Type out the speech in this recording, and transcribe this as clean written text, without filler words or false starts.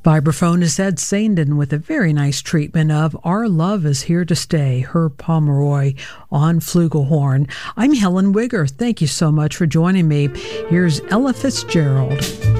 Vibraphone is Ed Sandin with a very nice treatment of Our Love is Here to Stay, Herb Pomeroy on flugelhorn. I'm Helen Wigger. Thank you so much for joining me. Here's Ella Fitzgerald.